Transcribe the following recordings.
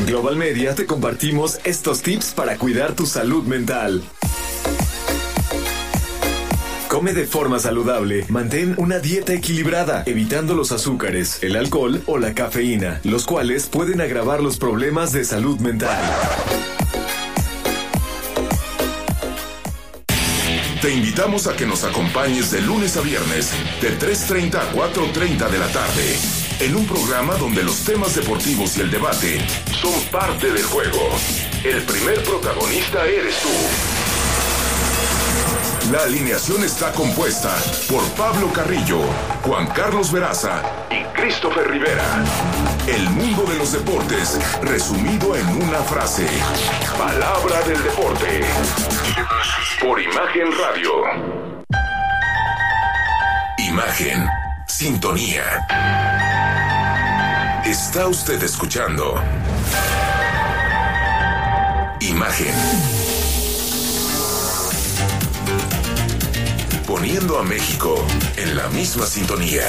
Global Media te compartimos estos tips para cuidar tu salud mental. Come de forma saludable. Mantén una dieta equilibrada, evitando los azúcares, el alcohol o la cafeína, los cuales pueden agravar los problemas de salud mental. Te invitamos a que nos acompañes de lunes a viernes, de 3:30 a 4:30 de la tarde, en un programa donde los temas deportivos y el debate son parte del juego. El primer protagonista eres tú. La alineación está compuesta por Pablo Carrillo, Juan Carlos Veraza y Christopher Rivera. El mundo de los deportes resumido en una frase. Palabra del deporte. Por Imagen Radio. Imagen. Sintonía. Está usted escuchando Imagen. Poniendo a México en la misma sintonía.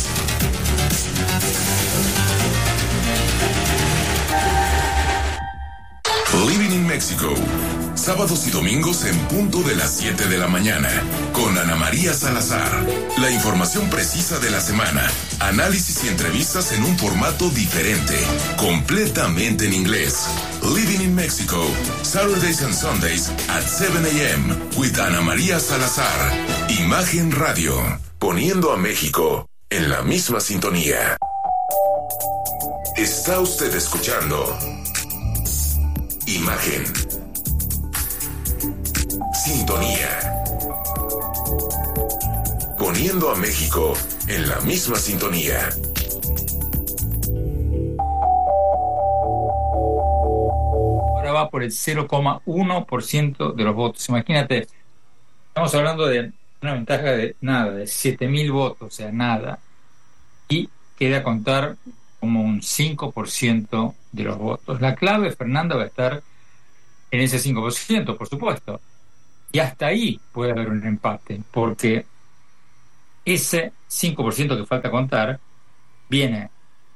Living in Mexico. Sábados y domingos en punto de las 7 de la mañana. Con Ana María Salazar. La información precisa de la semana. Análisis y entrevistas en un formato diferente. Completamente en inglés. Living in Mexico. Saturdays and Sundays at 7 a.m. with Ana María Salazar. Imagen Radio. Poniendo a México en la misma sintonía. Está usted escuchando Imagen. Sintonía. Poniendo a México en la misma sintonía. Ahora va por el 0,1% de los votos. Imagínate, estamos hablando de una ventaja de nada, de 7.000 votos, o sea, nada. Y queda contar como un 5% de los votos. La clave, Fernanda, va a estar en ese 5%, por supuesto. Y hasta ahí puede haber un empate, porque ese 5% que falta contar viene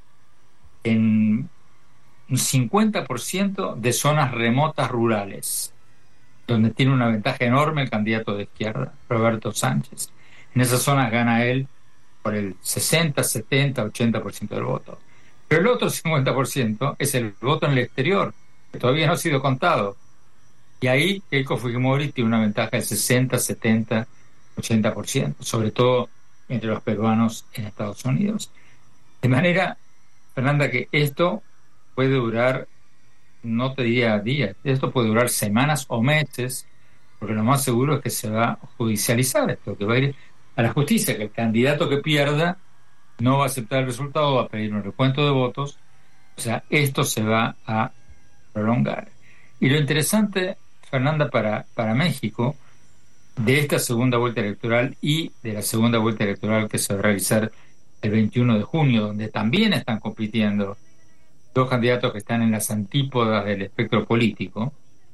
en un 50% de zonas remotas rurales, donde tiene una ventaja enorme el candidato de izquierda, Roberto Sánchez. En esas zonas gana él por el 60, 70, 80% del voto. Pero el otro 50% es el voto en el exterior, que todavía no ha sido contado. Y ahí Keiko Fujimori tiene una ventaja del 60, 70, 80%, sobre todo entre los peruanos en Estados Unidos. De manera, Fernanda, que esto puede durar, no te diría días, esto puede durar semanas o meses, porque lo más seguro es que se va a judicializar esto, que va a ir a la justicia, que el candidato que pierda no va a aceptar el resultado, va a pedir un recuento de votos. O sea, esto se va a prolongar. Y lo interesante, Fernanda, para México, de esta segunda vuelta electoral y de la segunda vuelta electoral que se va a realizar el 21 de junio, donde también están compitiendo dos candidatos que están en las antípodas del espectro político,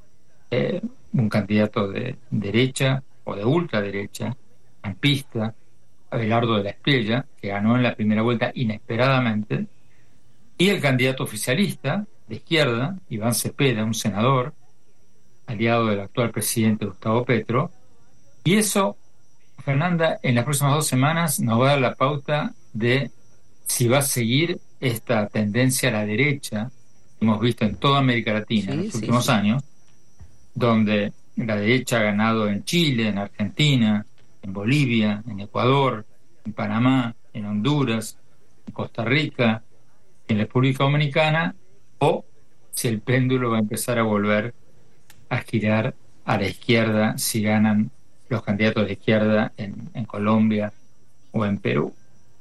un candidato de derecha o de ultraderecha, campista, Abelardo de la Espriella, que ganó en la primera vuelta inesperadamente, y el candidato oficialista de izquierda, Iván Cepeda, un senador, aliado del actual presidente Gustavo Petro. Y eso, Fernanda, en las próximas 2 semanas nos va a dar la pauta de si va a seguir esta tendencia a la derecha que hemos visto en toda América Latina en los últimos años, donde la derecha ha ganado en Chile, en Argentina, en Bolivia, en Ecuador, en Panamá, en Honduras, en Costa Rica, en la República Dominicana, o si el péndulo va a empezar a volver a girar a la izquierda si ganan los candidatos de izquierda en Colombia o en Perú.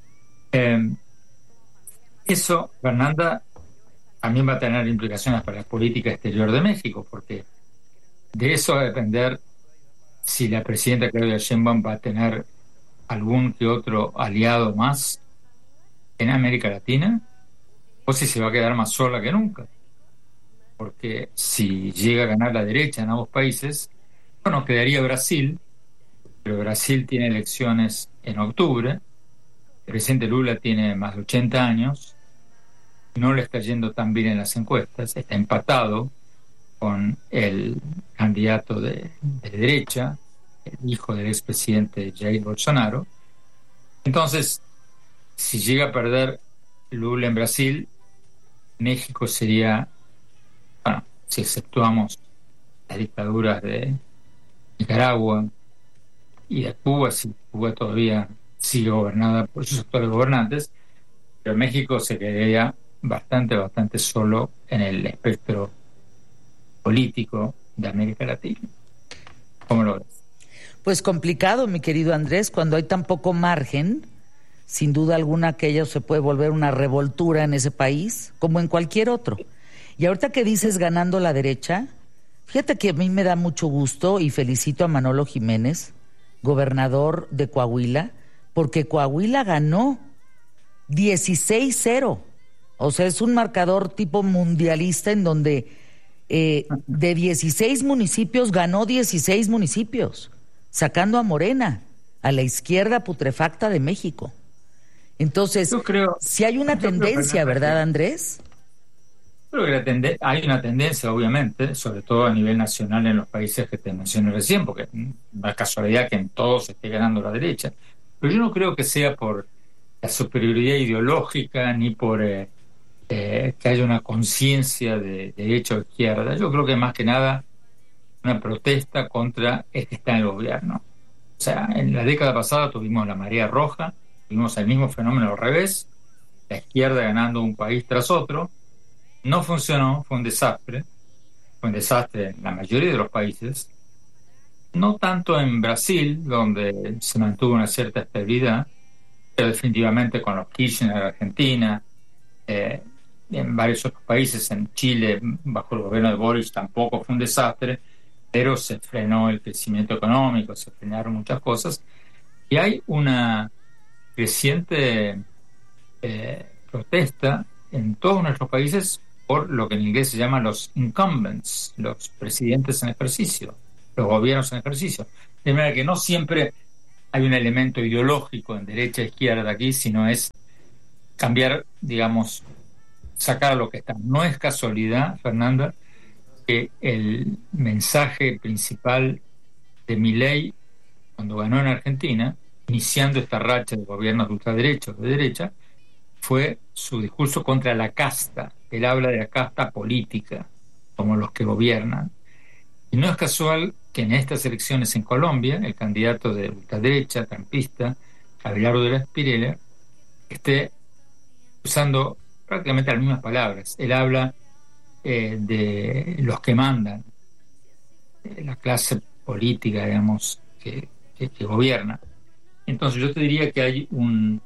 Eso, Fernanda, también va a tener implicaciones para la política exterior de México, porque de eso va a depender si la presidenta Claudia Sheinbaum va a tener algún que otro aliado más en América Latina, o si se va a quedar más sola que nunca. Porque si llega a ganar la derecha en ambos países, bueno, quedaría Brasil, pero Brasil tiene elecciones en octubre, el presidente Lula tiene más de 80 años, no le está yendo tan bien en las encuestas, está empatado con el candidato de derecha, el hijo del expresidente Jair Bolsonaro. Entonces, si llega a perder Lula en Brasil, México sería, bueno, si exceptuamos las dictaduras de Nicaragua y de Cuba, si Cuba todavía sigue gobernada por sus actuales gobernantes, pero México se quedaría bastante solo en el espectro político de América Latina. ¿Cómo lo ves? Pues complicado, mi querido Andrés, cuando hay tan poco margen, sin duda alguna aquello se puede volver una revoltura en ese país, como en cualquier otro. Y ahorita que dices ganando la derecha, fíjate que a mí me da mucho gusto y felicito a Manolo Jiménez, gobernador de Coahuila, porque Coahuila ganó 16-0. O sea, es un marcador tipo mundialista en donde de 16 municipios ganó 16 municipios, sacando a Morena, a la izquierda putrefacta de México. Entonces, si hay una tendencia, ¿verdad, Andrés? Creo que hay una tendencia, obviamente, sobre todo a nivel nacional en los países que te mencioné recién, porque no es casualidad que en todos se esté ganando la derecha. Pero yo no creo que sea por la superioridad ideológica ni por que haya una conciencia de derecha o izquierda. Yo creo que más que nada una protesta contra el que está en el gobierno. O sea, en la década pasada tuvimos la marea roja, tuvimos el mismo fenómeno al revés, la izquierda ganando un país tras otro. No funcionó, fue un desastre en la mayoría de los países, no tanto en Brasil, donde se mantuvo una cierta estabilidad, pero definitivamente con los Kirchner en Argentina, en varios otros países, en Chile, bajo el gobierno de Boris tampoco fue un desastre, pero se frenó el crecimiento económico, se frenaron muchas cosas, y hay una creciente protesta en todos nuestros países por lo que en inglés se llama los incumbents, los presidentes en ejercicio, los gobiernos en ejercicio. De manera que no siempre hay un elemento ideológico en derecha e izquierda aquí, sino es cambiar, digamos, sacar lo que está. No es casualidad, Fernanda, que el mensaje principal de Milei cuando ganó en Argentina, iniciando esta racha de gobiernos de ultraderecha o de derecha, fue su discurso contra la casta. Él habla de la casta política, como los que gobiernan. Y no es casual que en estas elecciones en Colombia, el candidato de ultraderecha, trampista, Abelardo de la Espriella, esté usando prácticamente las mismas palabras. Él habla de los que mandan, de la clase política, digamos, que gobierna. Entonces yo te diría que hay un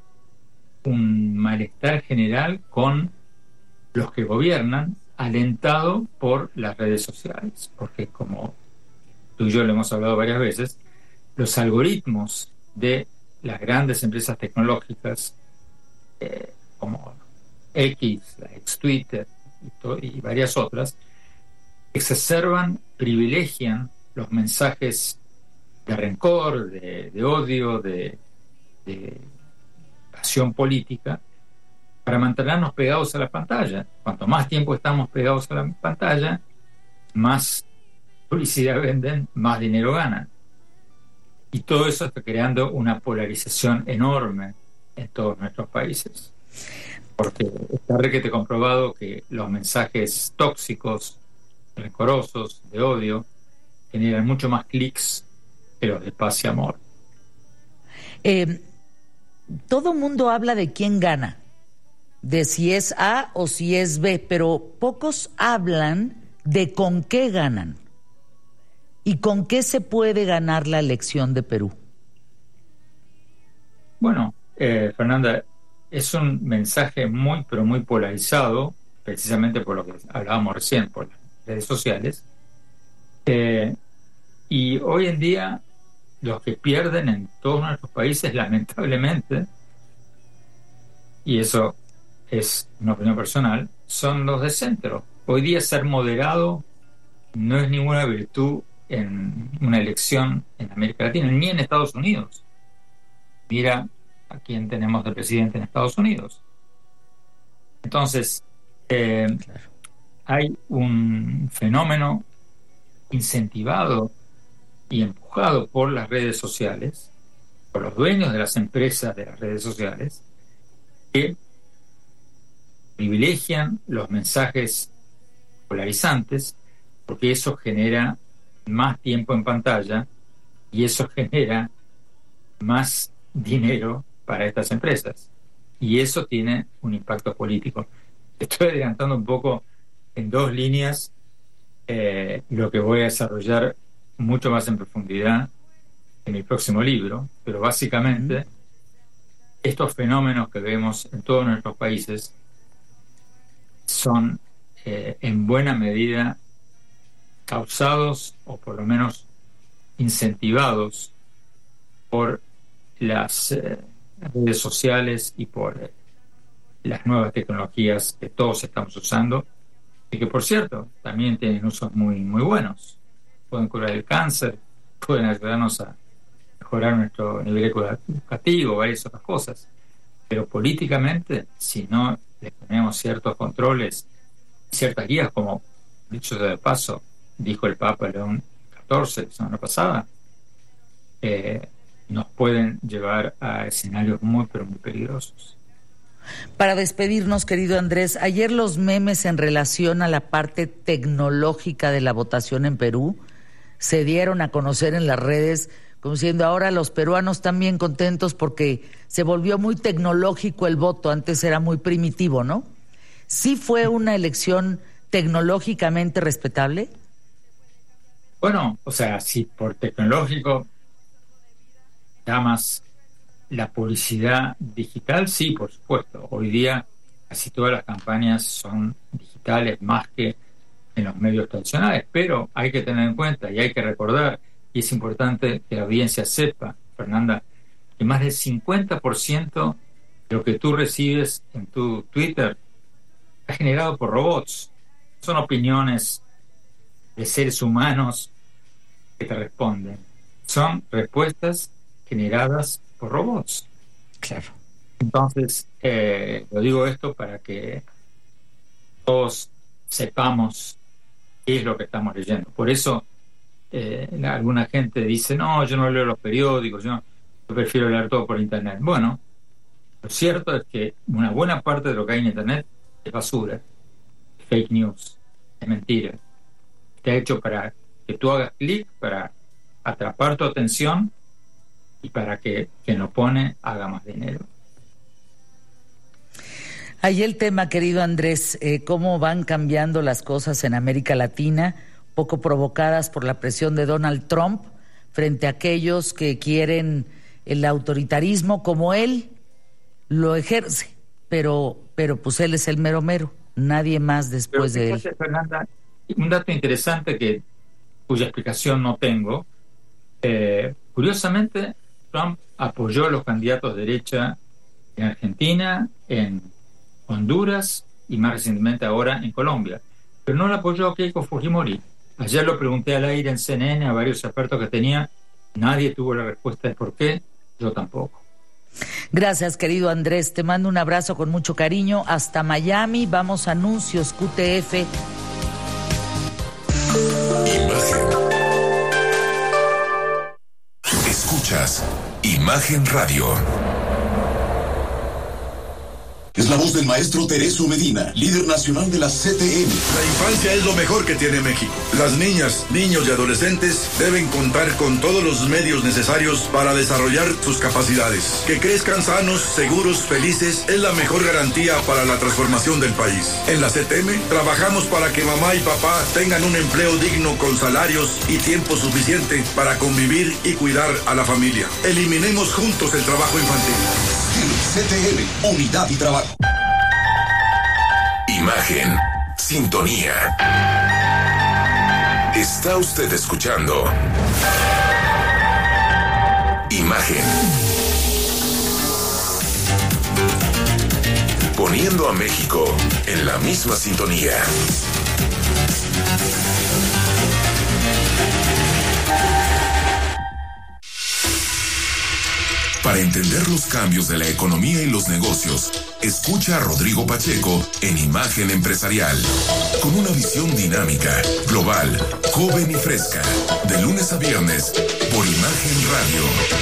malestar general con los que gobiernan, alentado por las redes sociales, porque como tú y yo lo hemos hablado varias veces, los algoritmos de las grandes empresas tecnológicas como X, la ex Twitter y varias otras, exacerban, privilegian los mensajes de rencor, de odio, de pasión política, para mantenernos pegados a la pantalla. Cuanto más tiempo estamos pegados a la pantalla, más publicidad venden, más dinero ganan. Y todo eso está creando una polarización enorme en todos nuestros países. Porque está requete comprobado que los mensajes tóxicos, rencorosos, de odio, generan mucho más clics que los de paz y amor. Todo mundo habla de quién gana, de si es A o si es B, pero pocos hablan de con qué ganan y con qué se puede ganar la elección de Perú. Bueno, Fernanda, es un mensaje muy, pero muy polarizado, precisamente por lo que hablábamos recién, por las redes sociales. Y hoy en día, los que pierden en todos nuestros países, lamentablemente, y eso es una opinión personal, son los de centro. Hoy día ser moderado no es ninguna virtud en una elección en América Latina, ni en Estados Unidos. Mira a quién tenemos de presidente en Estados Unidos. Entonces, Hay un fenómeno incentivado y empujado por las redes sociales, por los dueños de las empresas de las redes sociales, que privilegian los mensajes polarizantes, porque eso genera más tiempo en pantalla y eso genera más dinero para estas empresas. Y eso tiene un impacto político. Estoy adelantando un poco en dos líneas lo que voy a desarrollar mucho más en profundidad en mi próximo libro, pero básicamente estos fenómenos que vemos en todos nuestros países son en buena medida causados o por lo menos incentivados por las redes sociales y por las nuevas tecnologías que todos estamos usando y que, por cierto, también tienen usos muy, muy buenos. Pueden curar el cáncer, pueden ayudarnos a mejorar nuestro nivel educativo, varias otras cosas. Pero políticamente, si no le ponemos ciertos controles, ciertas guías, como dicho de paso, dijo el Papa León XIV la semana pasada, nos pueden llevar a escenarios muy, pero muy peligrosos. Para despedirnos, querido Andrés, ayer los memes en relación a la parte tecnológica de la votación en Perú se dieron a conocer en las redes, como diciendo, ahora los peruanos están bien contentos porque se volvió muy tecnológico el voto, antes era muy primitivo, ¿no? ¿Sí fue una elección tecnológicamente respetable? Bueno, o sea, si por tecnológico llamas la publicidad digital, sí, por supuesto. Hoy día casi todas las campañas son digitales más que en los medios tradicionales, pero hay que tener en cuenta y hay que recordar, y es importante que la audiencia sepa, Fernanda, que más del 50% de lo que tú recibes en tu Twitter está generado por robots. Son opiniones de seres humanos que te responden. Son respuestas generadas por robots. Claro. Entonces, lo digo esto para que todos sepamos qué es lo que estamos leyendo. Por eso, alguna gente dice, no, yo no leo los periódicos, yo prefiero leer todo por Internet. Bueno, lo cierto es que una buena parte de lo que hay en Internet es basura, es fake news, es mentira. Está hecho para que tú hagas clic, para atrapar tu atención y para que quien lo pone haga más dinero. Ahí el tema, querido Andrés, cómo van cambiando las cosas en América Latina, poco provocadas por la presión de Donald Trump frente a aquellos que quieren el autoritarismo como él lo ejerce, pero pues él es el mero mero, nadie más después de él. Fernanda, un dato interesante cuya explicación no tengo. Curiosamente, Trump apoyó a los candidatos de derecha en Argentina, en Honduras y más recientemente ahora en Colombia, pero no lo apoyó a Keiko Fujimori. Ayer lo pregunté al aire en CNN a varios expertos que tenía, nadie tuvo la respuesta de por qué, yo tampoco. Gracias, querido Andrés, te mando un abrazo con mucho cariño hasta Miami. Vamos a anuncios QTF. Imagen. Escuchas Imagen Radio. Es la voz del maestro Tereso Medina, líder nacional de la CTM. La infancia es lo mejor que tiene México. Las niñas, niños y adolescentes deben contar con todos los medios necesarios para desarrollar sus capacidades. Que crezcan sanos, seguros, felices es la mejor garantía para la transformación del país. En la CTM trabajamos para que mamá y papá tengan un empleo digno con salarios y tiempo suficiente para convivir y cuidar a la familia. Eliminemos juntos el trabajo infantil. CTM, unidad y trabajo. Imagen, sintonía. Está usted escuchando Imagen. Poniendo a México en la misma sintonía. Para entender los cambios de la economía y los negocios, escucha a Rodrigo Pacheco en Imagen Empresarial, con una visión dinámica, global, joven y fresca, de lunes a viernes, por Imagen Radio.